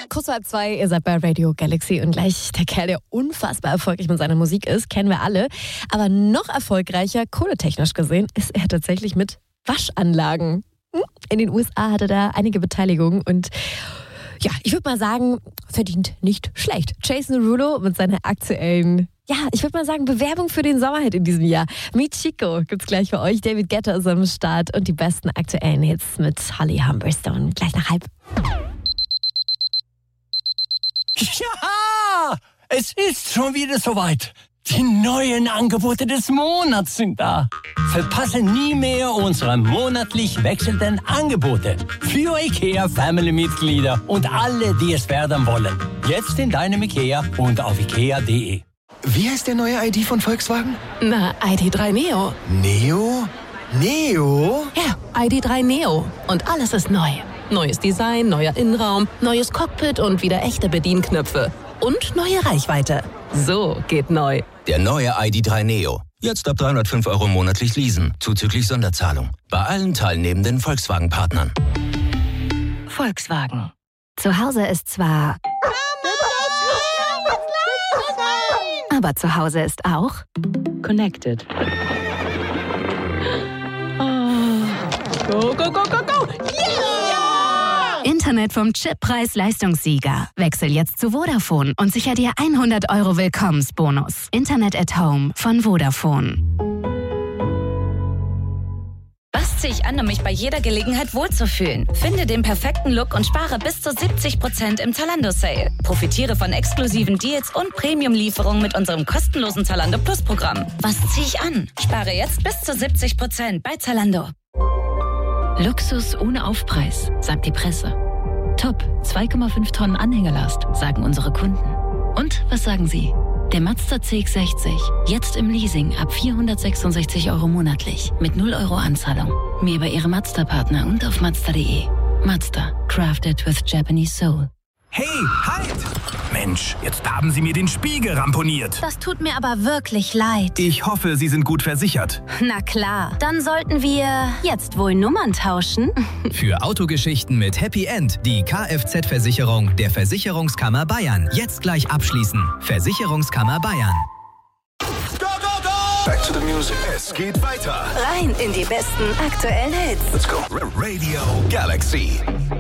Kurz vor 2, ihr seid bei Radio Galaxy und gleich der Kerl, der unfassbar erfolgreich mit seiner Musik ist, kennen wir alle. Aber noch erfolgreicher, kohletechnisch gesehen, ist er tatsächlich mit Waschanlagen. In den USA hat er da einige Beteiligungen und ja, ich würde mal sagen, verdient nicht schlecht. Jason Derulo mit seiner aktuellen, ich würde mal sagen, Bewerbung für den Sommerhit in diesem Jahr. Mi Chico gibt's gleich für euch. David Guetta ist am Start und die besten aktuellen Hits mit Holly Humberstone. Gleich nach 1:30. Ja, es ist schon wieder soweit. Die neuen Angebote des Monats sind da. Verpasse nie mehr unsere monatlich wechselnden Angebote. Für IKEA-Family-Mitglieder und alle, die es werden wollen. Jetzt in deinem IKEA und auf ikea.de. Wie heißt der neue ID von Volkswagen? Na, ID.3 Neo. Neo? Neo? Ja, ID.3 Neo. Und alles ist neu. Neues Design, neuer Innenraum, neues Cockpit und wieder echte Bedienknöpfe. Und neue Reichweite. So geht neu. Der neue ID.3 Neo. Jetzt ab 305 € monatlich leasen, zuzüglich Sonderzahlung. Bei allen teilnehmenden Volkswagen-Partnern. Volkswagen. Zu Hause ist zwar... Aber zu Hause ist auch... Connected. Go, go, go, go, go! Yeah! Internet vom Chip Preis-Leistungssieger. Wechsel jetzt zu Vodafone und sicher dir 100 € Willkommensbonus. Internet at Home von Vodafone. Was ziehe ich an, um mich bei jeder Gelegenheit wohlzufühlen? Finde den perfekten Look und spare bis zu 70% im Zalando-Sale. Profitiere von exklusiven Deals und Premium-Lieferungen mit unserem kostenlosen Zalando Plus-Programm. Was ziehe ich an? Spare jetzt bis zu 70% bei Zalando. Luxus ohne Aufpreis, sagt die Presse. Top, 2,5 Tonnen Anhängelast, sagen unsere Kunden. Und was sagen Sie? Der Mazda CX-60, jetzt im Leasing ab 466 € monatlich, mit 0 € Anzahlung. Mehr über Ihre Mazda-Partner und auf Mazda.de. Mazda, crafted with Japanese soul. Hey, halt! Mensch, jetzt haben Sie mir den Spiegel ramponiert. Das tut mir aber wirklich leid. Ich hoffe, Sie sind gut versichert. Na klar, dann sollten wir jetzt wohl Nummern tauschen. Für Autogeschichten mit Happy End die Kfz-Versicherung der Versicherungskammer Bayern. Jetzt gleich abschließen. Versicherungskammer Bayern. Go, go, go! Back to the music. Es geht weiter. Rein in die besten aktuellen Hits. Let's go. Radio Galaxy.